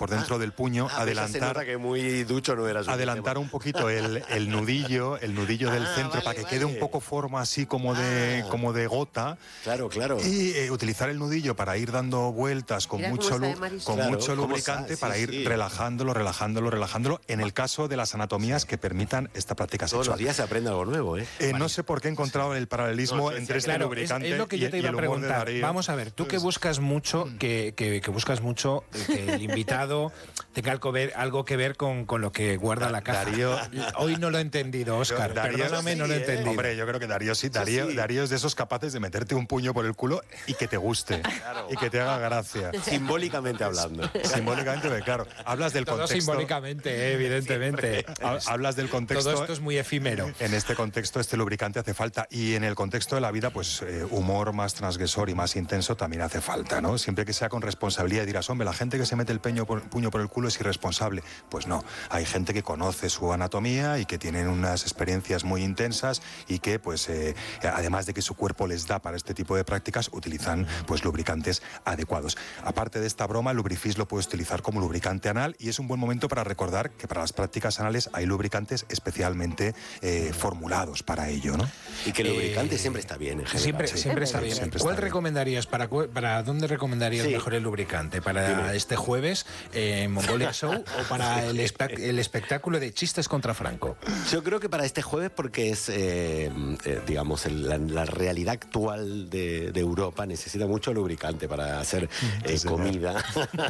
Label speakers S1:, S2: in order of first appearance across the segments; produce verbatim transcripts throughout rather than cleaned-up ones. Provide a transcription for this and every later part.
S1: por dentro ah, del puño,
S2: ah,
S1: adelantar...
S2: Se nota que muy ducho no eras.
S1: Adelantar un poquito el, el nudillo, el nudillo ah, del centro, vale, para que vale. quede un poco forma así como, ah, de, como de gota.
S2: Claro, claro.
S1: Y eh, utilizar el nudillo para ir dando vueltas con Mira mucho, lu con claro, mucho lubricante sí, para ir sí. relajándolo, relajándolo, relajándolo, en el caso de las anatomías sí. que permitan esta práctica sexual.
S2: Todos los días se aprende algo nuevo, ¿eh?
S1: eh vale. No sé por qué he encontrado sí. el paralelismo no, entre este claro, lubricante
S3: es, es lo que yo te iba a preguntar. Vamos a ver, tú que buscas mucho, que, que, que buscas mucho que el invitado tenga algo, ver, algo que ver con, con lo que guarda la caja.
S1: Darío,
S3: hoy no lo he entendido, Óscar. Perdóname, sí, no lo he entendido.
S1: Hombre, yo creo que Darío sí. Darío, sí. Darío es de esos capaces de meterte un puño por el culo y que te guste. Claro. Y que te haga gracia.
S2: Simbólicamente hablando.
S1: Simbólicamente, claro. Hablas del
S3: Todo
S1: contexto.
S3: simbólicamente, eh, evidentemente.
S1: Hablas del contexto.
S3: Todo esto es muy efímero.
S1: En este contexto, este lubricante hace falta. Y en el contexto de la vida, pues eh, humor más transgresor y más intenso también hace falta, ¿no? Siempre que sea con responsabilidad. Y dirás, hombre, la gente que se mete el peño por, puño por el culo es irresponsable. Pues no. Hay gente que conoce su anatomía y que tienen unas experiencias muy intensas y que, pues, eh, además de que su cuerpo les da para este tipo de prácticas, utilizan, pues, lubricantes adecuados. Aparte de esta broma, el Lubrifix lo puedes utilizar como lubricante anal y es un buen momento para recordar que para las prácticas anales hay lubricantes especialmente eh, formulados para ello, ¿no?
S2: Y que el lubricante eh, siempre está bien, en general.
S3: Siempre, sí. siempre está bien. Siempre ¿Cuál está recomendarías? Bien. Para, ¿Para dónde recomendarías sí. mejor el lubricante? ¿Para Dime. este jueves en eh, Mongolia Show o para el, espe el espectáculo de chistes contra Franco?
S2: Yo creo que para este jueves porque es, eh, eh, digamos, el, la, la realidad actual de, de Europa necesita mucho lubricante para hacer eh, comida,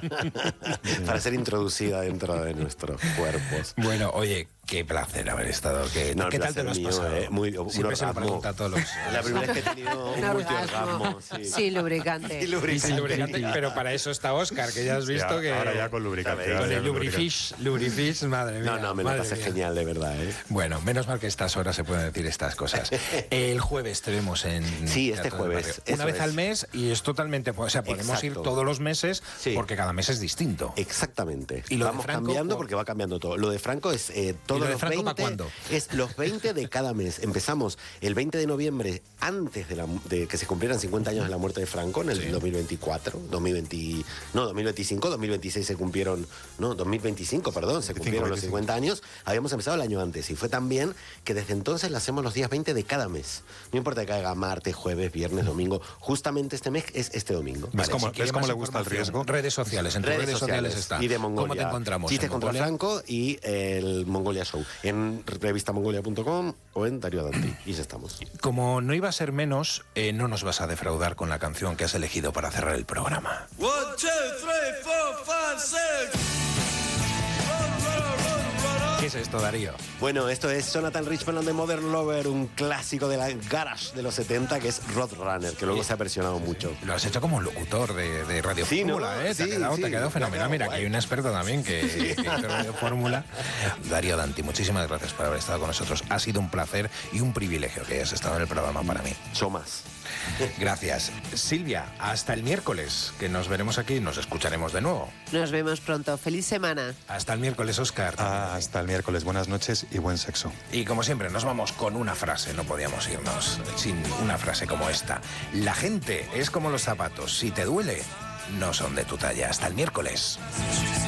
S2: para ser introducida dentro de nuestros cuerpos.
S3: Bueno, oye, qué placer haber estado. ¿Qué,
S2: no,
S3: ¿qué tal te lo has
S2: mío,
S3: pasado?
S2: Eh, muy,
S3: Siempre se lo pregunta a todos los...
S2: La primera vez que he tenido un multiorgasmo.
S4: Sí. sí, lubricante.
S2: Sí, lubricante.
S3: Sí, lubricante. Pero para eso está Óscar, que ya has visto sí, que...
S1: Ahora ya con lubricante.
S3: Con el Lubrifix, Lubrifix, madre mía.
S2: No, no, me lo pasé genial, de verdad. ¿eh?
S3: Bueno, menos mal que a estas horas se pueden decir estas cosas. El jueves te vemos en...
S2: Sí, este jueves.
S3: Una vez es. al mes y es totalmente... O sea, podemos Exacto. ir todos los meses sí. porque cada mes es distinto.
S2: Exactamente.
S3: Y lo
S2: Vamos
S3: de Franco,
S2: cambiando
S3: por...
S2: porque va cambiando todo. Lo de Franco es eh, todos
S3: ¿Y lo de
S2: los
S3: Franco
S2: veinte...
S3: para cuándo?
S2: Es los veinte de cada mes. Empezamos el veinte de noviembre, antes de, la, de que se cumplieran cincuenta años de la muerte de Franco, en el sí. dos mil veinticuatro, dos mil veinte, no, dos mil veinticinco, dos mil veintiséis se cumplieron, no, dos mil veinticinco, perdón, se cumplieron los cincuenta años. Habíamos empezado el año antes y fue tan bien que desde entonces la hacemos los días veinte de cada mes. No importa que caiga martes, jueves, viernes, domingo. Justamente este mes es este domingo.
S1: ¿Ves cómo, si ¿ves cómo le gusta el riesgo?
S3: Redes sociales, en redes, redes sociales, sociales está.
S2: Y de Mongolia.
S3: ¿Cómo te encontramos?
S2: Chistes contra Franco y el Mongolia Show. En revista mongolia punto com o en Darío Danti. Y ya estamos.
S3: Como no iba a ser menos, eh, no nos vas a defraudar con la canción que has elegido para cerrar el programa. One, two, three, four, five, six. ¿Qué es esto, Darío?
S2: Bueno, esto es Jonathan Richman and the Modern Lover, un clásico de la garage de los setenta que es Roadrunner, que luego sí. se ha versionado mucho.
S3: Lo has hecho como locutor de, de Radio
S2: sí,
S3: Fórmula,
S2: ¿no?
S3: ¿eh?
S2: Sí,
S3: te ha quedado,
S2: sí,
S3: te ha quedado fenomenal. Mira,
S2: guay.
S3: que hay un experto también que, que hizo Radio Fórmula. Darío Danti, muchísimas gracias por haber estado con nosotros. Ha sido un placer y un privilegio que hayas estado en el programa para mí.
S2: Yo más.
S3: Gracias. Silvia, hasta el miércoles, que nos veremos aquí y nos escucharemos de nuevo.
S4: Nos vemos pronto. Feliz semana.
S3: Hasta el miércoles, Óscar.
S1: Ah, hasta el miércoles. Buenas noches y buen sexo.
S3: Y como siempre, nos vamos con una frase. No podíamos irnos sin una frase como esta. La gente es como los zapatos. Si te duele, no son de tu talla. Hasta el miércoles.